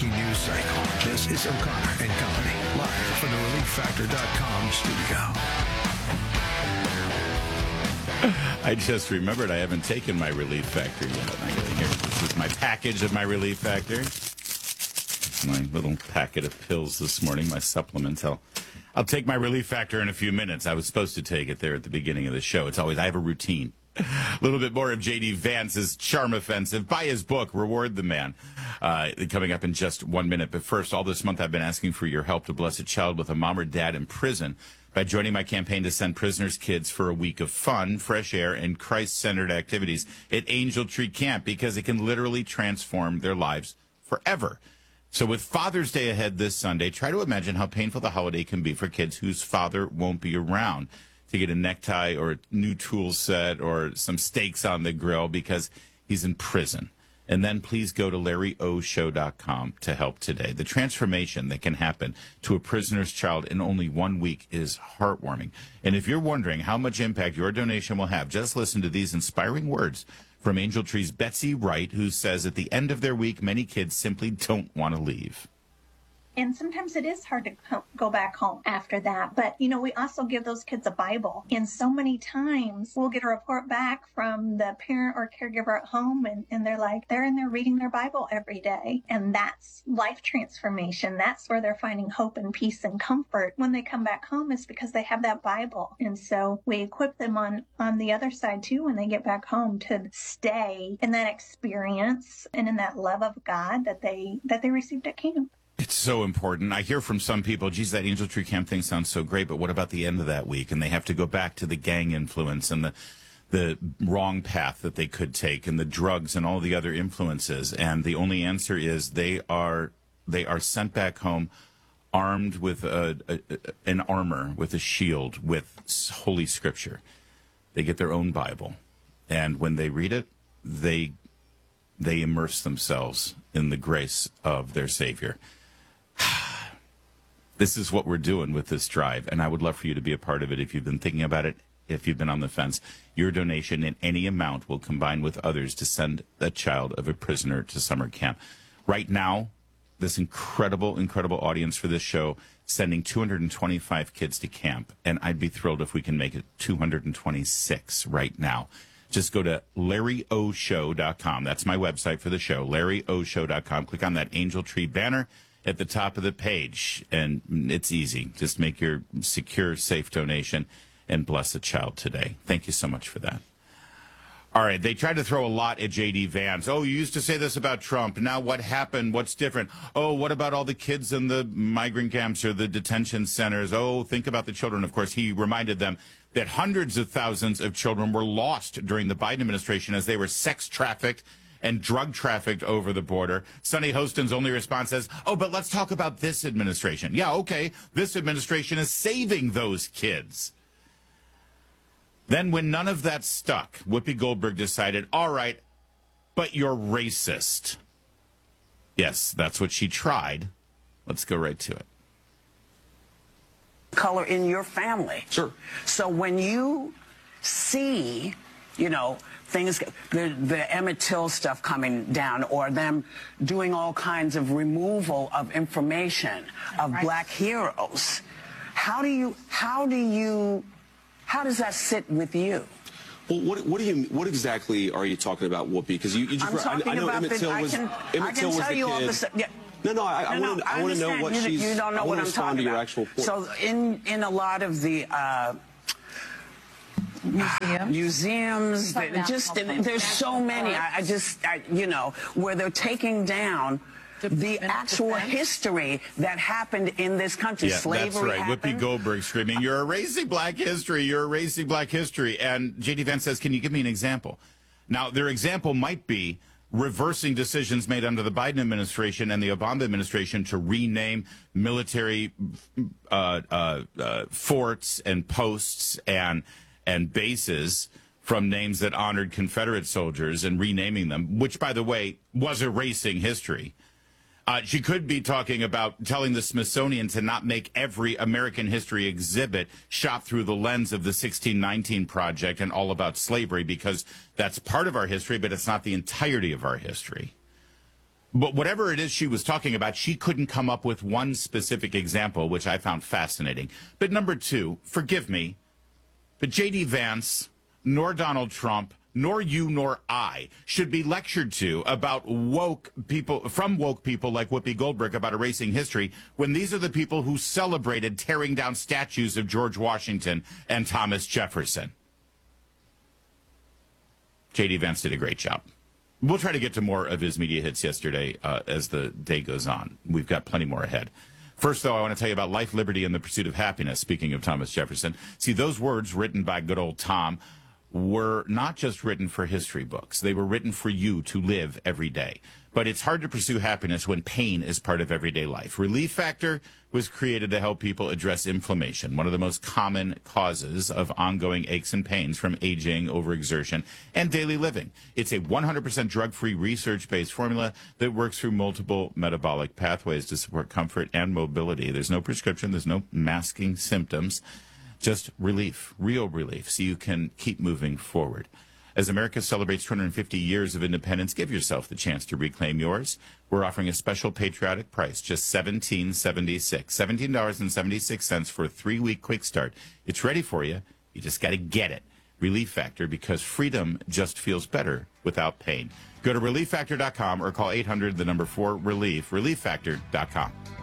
breaking news cycle. This is O'Connor and Company, live from the ReliefFactor.com studio. I just remembered I haven't taken my Relief Factor yet. This is my package of my Relief Factor. My little packet of pills this morning, my supplements. I'll take my Relief Factor in a few minutes. I was supposed to take it there at the beginning of the show. It's always, I have a routine. A little bit more of J.D. Vance's Charm Offensive. Buy his book, Reward the Man. Coming up in just 1 minute. But first, all this month I've been asking for your help to bless a child with a mom or dad in prison by joining my campaign to send prisoners' kids for a week of fun, fresh air, and Christ-centered activities at Angel Tree Camp, because it can literally transform their lives forever. So with Father's Day ahead this Sunday, try to imagine how painful the holiday can be for kids whose father won't be around to get a necktie or a new tool set or some steaks on the grill because he's in prison. And then please go to LarryOShow.com to help today. The transformation that can happen to a prisoner's child in only 1 week is heartwarming. And if you're wondering how much impact your donation will have, just listen to these inspiring words from Angel Tree's Betsy Wright, who says at the end of their week, many kids simply don't want to leave. And sometimes it is hard to go back home after that. But, you know, we also give those kids a Bible. And so many times we'll get a report back from the parent or caregiver at home, and they're like, they're in there reading their Bible every day. And that's life transformation. That's where they're finding hope and peace and comfort when they come back home, is because they have that Bible. And so we equip them on the other side, too, when they get back home, to stay in that experience and in that love of God that they received at camp. It's so important. I hear from some people, geez, that Angel Tree Camp thing sounds so great, but what about the end of that week? And they have to go back to the gang influence and the wrong path that they could take and the drugs and all the other influences. And the only answer is they are sent back home armed with an armor, with a shield, with Holy Scripture. They get their own Bible. And when they read it, they immerse themselves in the grace of their Savior. This is what we're doing with this drive, and I would love for you to be a part of it. If you've been thinking about it, if you've been on the fence, your donation in any amount will combine with others to send a child of a prisoner to summer camp. Right now, this incredible, incredible audience for this show sending 225 kids to camp, and I'd be thrilled if we can make it 226 right now. Just go to LarryOShow.com. That's my website for the show, LarryOShow.com. Click on that Angel Tree banner at the top of the page, and it's easy. Just make your secure, safe donation and bless a child today. Thank you so much for that. All right, they tried to throw a lot at J.D. Vance. Oh, you used to say this about Trump. Now what happened? What's different? Oh, what about all the kids in the migrant camps or the detention centers? Oh, think about the children. Of course, he reminded them that hundreds of thousands of children were lost during the Biden administration as they were sex trafficked and drug trafficked over the border. Sonny Hostin's only response says, oh, but let's talk about this administration. Yeah, okay, this administration is saving those kids. Then when none of that stuck, Whoopi Goldberg decided, all right, but you're racist. Yes, that's what she tried. Let's go right to it. Color in your family. Sure. So when you see, you know, things, the Emmett Till stuff coming down, or them doing all kinds of removal of information of black heroes, how does that sit with you? Well, what exactly are you talking about, Whoopi? Because you just, I know Emmett Till was the kid. No, I want to know what she's. You don't know what I'm talking about. Actual point. So in a lot of the museums, there's so many. You know, where they're taking down the actual history that happened in this country. Yeah, slavery that's right. happened. Whoopi Goldberg screaming, you're erasing black history, you're erasing black history. And J.D. Vance says, can you give me an example? Now, their example might be reversing decisions made under the Biden administration and the Obama administration to rename military forts and posts and bases from names that honored Confederate soldiers and renaming them, which, by the way, was erasing history. She could be talking about telling the Smithsonian to not make every American history exhibit shot through the lens of the 1619 Project and all about slavery, because that's part of our history, but it's not the entirety of our history. But whatever it is she was talking about, she couldn't come up with one specific example, which I found fascinating. But number two, forgive me, but J.D. Vance, nor Donald Trump, nor you nor I should be lectured to about woke people like Whoopi Goldberg about erasing history when these are the people who celebrated tearing down statues of George Washington and Thomas Jefferson. J.D. Vance did a great job. We'll try to get to more of his media hits yesterday as the day goes on. We've got plenty more ahead. First, though, I want to tell you about life, liberty, and the pursuit of happiness. Speaking of Thomas Jefferson, see, those words written by good old Tom were not just written for history books. They were written for you to live every day. But it's hard to pursue happiness when pain is part of everyday life. Relief Factor was created to help people address inflammation, one of the most common causes of ongoing aches and pains from aging, overexertion, and daily living. It's a 100% drug-free, research-based formula that works through multiple metabolic pathways to support comfort and mobility. There's no prescription. There's no masking symptoms. Just relief, real relief, so you can keep moving forward. As America celebrates 250 years of independence, give yourself the chance to reclaim yours. We're offering a special patriotic price, just $17.76 for a 3-week quick start. It's ready for you. You just got to get it. Relief Factor, because freedom just feels better without pain. Go to relieffactor.com or call 800, the number 4, relief, relieffactor.com.